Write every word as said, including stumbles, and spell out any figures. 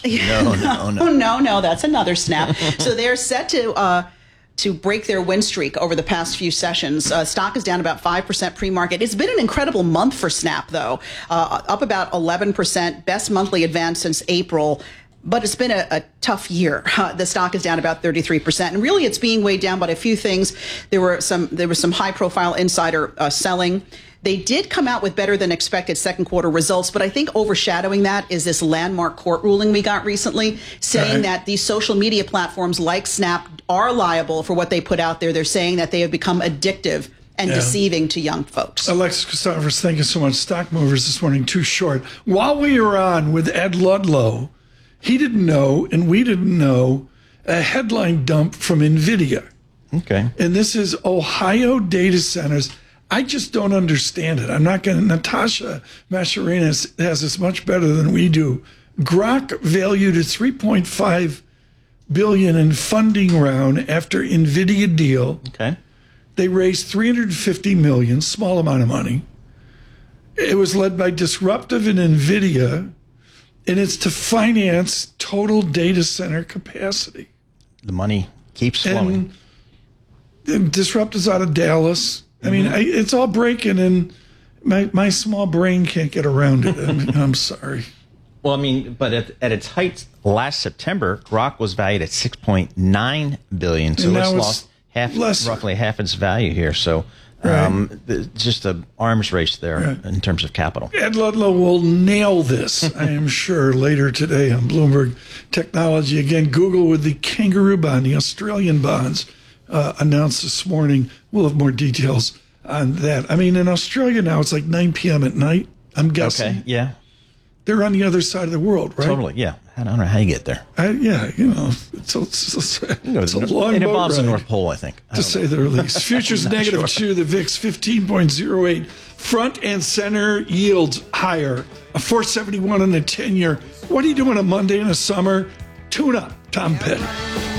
No, no, no. no, no, that's another Snap. So they're set to uh, to break their win streak over the past few sessions. Uh, stock is down about five percent pre-market. It's been an incredible month for Snap, though, uh, up about eleven percent, best monthly advance since April. But it's been a, a tough year. Uh, the stock is down about thirty-three percent. And really, it's being weighed down by a few things. There were some there was some high-profile insider uh, selling. They did come out with better than expected second quarter results, but I think overshadowing that is this landmark court ruling we got recently saying right. that these social media platforms like Snap are liable for what they put out there. They're saying that they have become addictive and yeah. deceiving to young folks. Alexis Christophers, thank you so much. Stock movers this morning, too short. While we were on with Ed Ludlow, he didn't know, and we didn't know, a headline dump from NVIDIA. Okay. And this is Ohio data centers. I just don't understand it. I'm not going to. Natasha Mascarenhas has this much better than we do. Grok valued at three point five billion dollars in funding round after NVIDIA deal. Okay. They raised three hundred fifty million dollars, small amount of money. It was led by Disruptive and NVIDIA, and it's to finance total data center capacity. The money keeps flowing. And, and Disruptive's out of Dallas. I mean, I, it's all breaking, and my my small brain can't get around it. I mean, I'm sorry. Well, I mean, but at, at its height last September, Grok was valued at six point nine billion dollars, so it's lost half, lesser. roughly half its value here. So um, right. just an arms race there right. in terms of capital. Ed Ludlow will nail this, I am sure, later today on Bloomberg Technology. Again, Google with the kangaroo bond, the Australian bonds, uh, announced this morning. We'll have more details on that. I mean, in Australia now, it's like nine p.m. at night, I'm guessing. Okay, yeah. They're on the other side of the world, right? Totally, yeah. I don't know how you get there. I, yeah, you know, it's a, it's a, it's a long It involves boat the ride, North Pole, I think. I to say the least. Futures negative sure. two, the V I X fifteen point oh eight. Front and center yields higher. A four seventy-one on the ten-year. What are you doing a Monday in the summer? Tune up, Tom Petty.